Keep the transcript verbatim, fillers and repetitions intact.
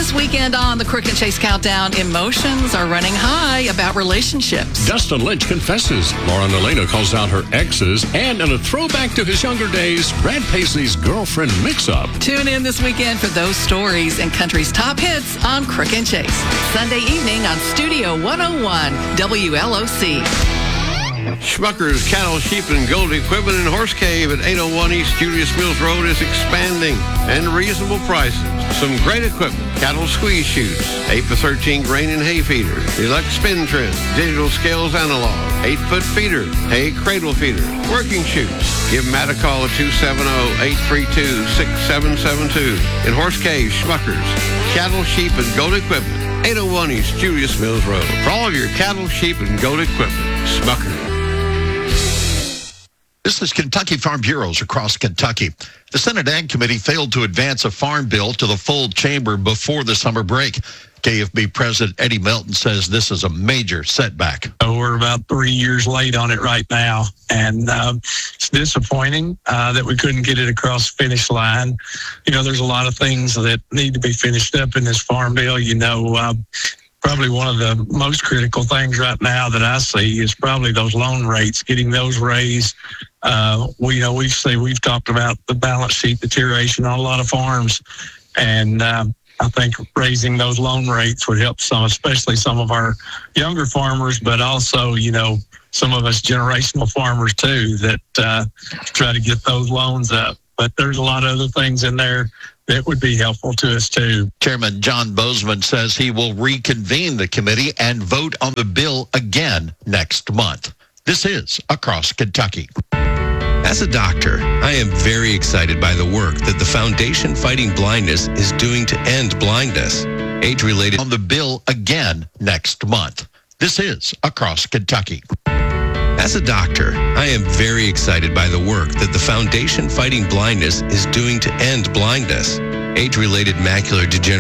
This weekend on the Crook and Chase Countdown, emotions are running high about relationships. Dustin Lynch confesses. Lauren Elena calls out her exes. And in a throwback to his younger days, Brad Paisley's girlfriend mix-up. Tune in this weekend for those stories and country's top hits on Crook and Chase. Sunday evening on Studio one oh one, W L O C. Schmucker's Cattle, Sheep, and Goat Equipment in Horse Cave at eight oh one East Julius Mills Road is expanding and reasonable prices. Some great equipment, cattle squeeze chutes, eight by thirteen grain and hay feeder, deluxe spin trim, digital scales analog, eight foot feeder, hay cradle feeder, working chutes. Give Matt a call at two seven zero, eight three two, six seven seven two. In Horse Cave, Schmucker's Cattle, Sheep, and Goat Equipment, eight oh one East Julius Mills Road. For all of your cattle, sheep, and goat equipment, Schmucker. This is Kentucky Farm Bureaus across Kentucky. The Senate Ag Committee failed to advance a farm bill to the full chamber before the summer break. K F B President Eddie Melton says this is a major setback. We're about three years late on it right now, and um, it's disappointing uh, that we couldn't get it across the finish line. You know, there's a lot of things that need to be finished up in this farm bill. You know, uh, probably one of the most critical things right now that I see is probably those loan rates, getting those raised. Uh, we, you know, we say we've talked about the balance sheet deterioration on a lot of farms, and uh, I think raising those loan rates would help some, especially some of our younger farmers, but also, you know, some of us generational farmers too that uh, try to get those loans up. But there's a lot of other things in there that would be helpful to us too. Chairman John Bozeman says he will reconvene the committee and vote on the bill again next month. This is Across Kentucky. As a doctor, I am very excited by the work that the Foundation Fighting Blindness is doing to end blindness. Age-related On the bill again next month. This is Across Kentucky. As a doctor, I am very excited by the work that the Foundation Fighting Blindness is doing to end blindness. Age-related macular degeneration